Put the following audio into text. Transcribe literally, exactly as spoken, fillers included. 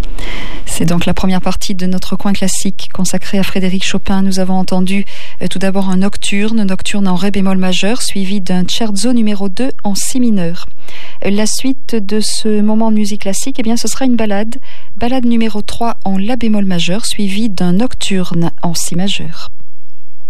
C'est donc la première partie de notre coin classique consacré à Frédéric Chopin. Nous avons entendu euh, tout d'abord un nocturne, nocturne en ré bémol majeur, suivi d'un scherzo numéro deux en si mineur. Euh, la suite de ce moment de musique classique, eh bien, ce sera une ballade, ballade numéro trois en la bémol majeur, suivie d'un nocturne en si majeur.